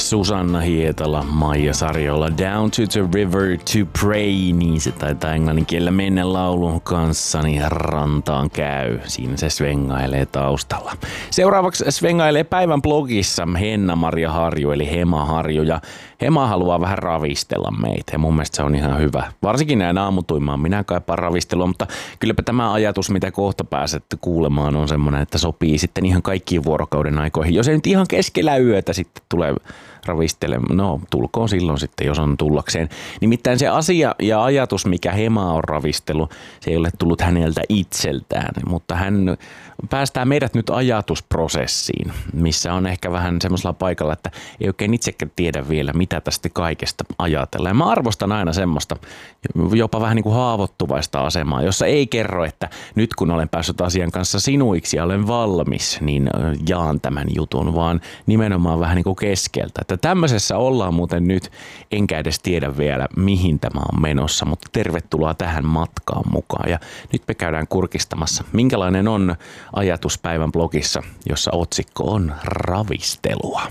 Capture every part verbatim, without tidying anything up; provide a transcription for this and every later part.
Susanna Hietala, Maija Sarjola, Down to the River to Pray, niin se taitaa englannin kielellä mennä laulun kanssani rantaan käy. Siinä se svengailee taustalla. Seuraavaksi svengailee päivän blogissa Henna-Maria Harju eli Hema Harju, ja Hema haluaa vähän ravistella meitä ja mun mielestä se on ihan hyvä. Varsinkin näin aamutuimaan minä kaipaan ravistelua, mutta kylläpä tämä ajatus, mitä kohta pääsette kuulemaan, on semmoinen, että sopii sitten ihan kaikkiin vuorokauden aikoihin. Jos ei nyt ihan keskellä yötä sitten tulee ravistelemaan, no tulkoon silloin sitten, jos on tullakseen. Nimittäin se asia ja ajatus, mikä Hema on ravistellut, se ei ole tullut häneltä itseltään, mutta hän päästää meidät nyt ajatusprosessiin, missä on ehkä vähän semmoisella paikalla, että ei oikein itsekään tiedä vielä, mitä tästä kaikesta ajatellaan. Ja mä arvostan aina semmoista jopa vähän niin kuin haavoittuvaista asemaa, jossa ei kerro, että nyt kun olen päässyt asian kanssa sinuiksi ja olen valmis, niin jaan tämän jutun, vaan nimenomaan vähän niin kuin keskeltä. Että tämmöisessä ollaan muuten nyt, enkä edes tiedä vielä, mihin tämä on menossa, mutta tervetuloa tähän matkaan mukaan. Ja nyt me käydään kurkistamassa, minkälainen on ajatus päivän blogissa, jossa otsikko on ravistelua.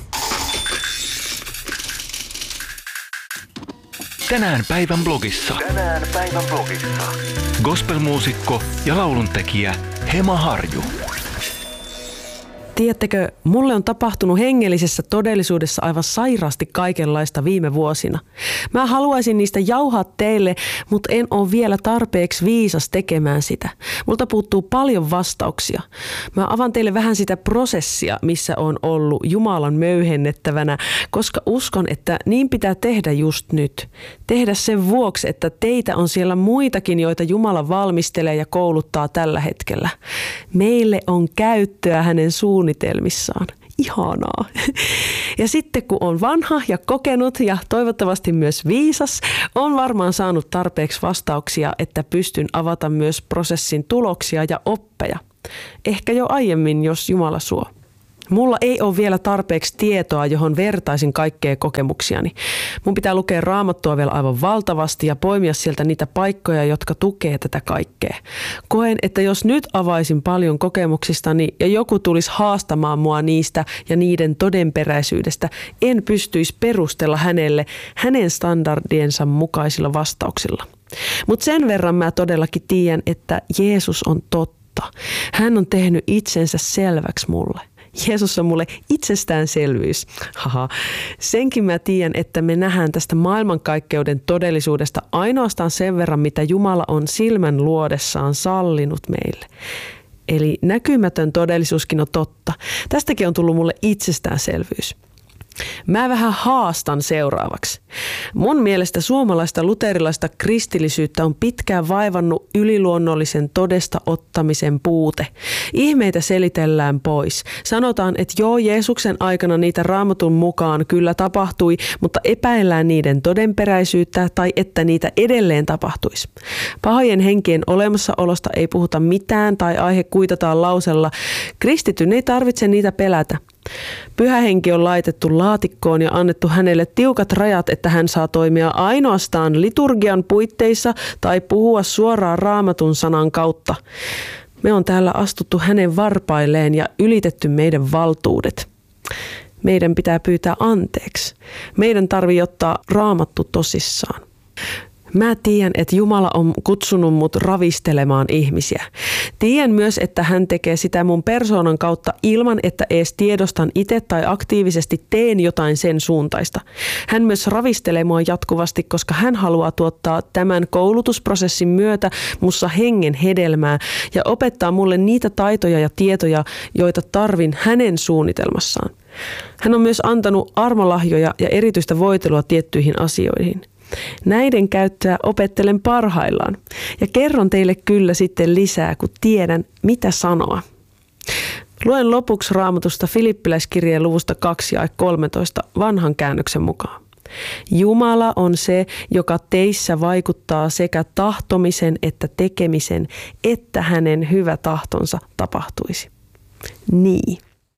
Tänään päivän blogissa. Tänään päivän blogissa. Gospelmuusikko ja lauluntekijä Hema Harju. Tiedättekö, mulle on tapahtunut hengellisessä todellisuudessa aivan sairaasti kaikenlaista viime vuosina. Mä haluaisin niistä jauhaa teille, mutta en ole vielä tarpeeksi viisas tekemään sitä. Multa puuttuu paljon vastauksia. Mä avaan teille vähän sitä prosessia, missä on ollut Jumalan möyhennettävänä, koska uskon, että niin pitää tehdä just nyt. Tehdä sen vuoksi, että teitä on siellä muitakin, joita Jumala valmistelee ja kouluttaa tällä hetkellä. Meille on käyttöä hänen suunnitelmissaan. Ihanaa. Ja sitten kun on vanha ja kokenut ja toivottavasti myös viisas, on varmaan saanut tarpeeksi vastauksia, että pystyn avata myös prosessin tuloksia ja oppeja. Ehkä jo aiemmin, jos Jumala suo. Mulla ei ole vielä tarpeeksi tietoa, johon vertaisin kaikkea kokemuksiani. Mun pitää lukea Raamattua vielä aivan valtavasti ja poimia sieltä niitä paikkoja, jotka tukee tätä kaikkea. Koen, että jos nyt avaisin paljon kokemuksistani ja joku tulisi haastamaan mua niistä ja niiden todenperäisyydestä, en pystyisi perustella hänelle hänen standardiensa mukaisilla vastauksilla. Mutta sen verran mä todellakin tiedän, että Jeesus on totta. Hän on tehnyt itsensä selväksi mulle. Jeesus on mulle itsestäänselvyys. Haha. Senkin mä tiedän, että me nähdään tästä maailmankaikkeuden todellisuudesta ainoastaan sen verran, mitä Jumala on silmän luodessaan sallinut meille. Eli näkymätön todellisuuskin on totta. Tästäkin on tullut mulle itsestäänselvyys. Mä vähän haastan seuraavaksi. Mun mielestä suomalaista luterilaista kristillisyyttä on pitkään vaivannut yliluonnollisen todesta ottamisen puute. Ihmeitä selitellään pois. Sanotaan, että joo, Jeesuksen aikana niitä Raamatun mukaan kyllä tapahtui, mutta epäillään niiden todenperäisyyttä tai että niitä edelleen tapahtuisi. Pahojen henkien olemassaolosta ei puhuta mitään tai aihe kuitataan lausella. Kristityn ei tarvitse niitä pelätä. Pyhä henki on laitettu laatikkoon ja annettu hänelle tiukat rajat, että hän saa toimia ainoastaan liturgian puitteissa tai puhua suoraan Raamatun sanan kautta. Me on täällä astuttu hänen varpailleen ja ylitetty meidän valtuudet. Meidän pitää pyytää anteeksi. Meidän tarvii ottaa Raamattu tosissaan. Mä tiedän, että Jumala on kutsunut mut ravistelemaan ihmisiä. Tiedän myös, että hän tekee sitä mun persoonan kautta ilman, että ees tiedostan itse tai aktiivisesti teen jotain sen suuntaista. Hän myös ravistelee mua jatkuvasti, koska hän haluaa tuottaa tämän koulutusprosessin myötä mussa hengen hedelmää ja opettaa mulle niitä taitoja ja tietoja, joita tarvin hänen suunnitelmassaan. Hän on myös antanut armolahjoja ja erityistä voitelua tiettyihin asioihin. Näiden käyttöä opettelen parhaillaan ja kerron teille kyllä sitten lisää, kun tiedän, mitä sanoa. Luen lopuksi Raamatusta Filippiläiskirjeen luvusta kaksi ja kolmetoista vanhan käännöksen mukaan. Jumala on se, joka teissä vaikuttaa sekä tahtomisen että tekemisen, että hänen hyvä tahtonsa tapahtuisi. Niin.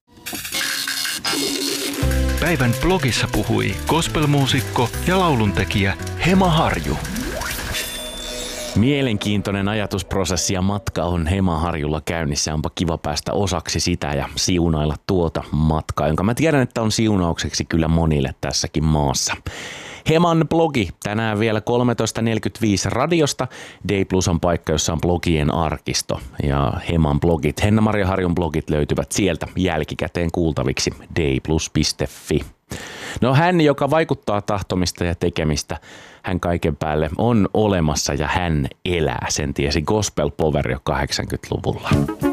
Päivän blogissa puhui gospelmuusikko ja lauluntekijä Hema Harju. Mielenkiintoinen ajatusprosessi ja matka on Hemaharjulla käynnissä. Onpa kiva päästä osaksi sitä ja siunailla tuota matkaa, jonka mä tiedän, että on siunaukseksi kyllä monille tässäkin maassa. Heman blogi tänään vielä kolmetoista neljäkymmentäviisi radiosta. D Plus on paikka, jossa on blogien arkisto. Ja Heman blogit, Henna-Maria Harjun blogit löytyvät sieltä jälkikäteen kuultaviksi d plus piste f i. No hän, joka vaikuttaa tahtomista ja tekemistä, hän kaiken päälle on olemassa ja hän elää. Sen tiesi Gospel Power jo kahdeksankymmentäluvulla.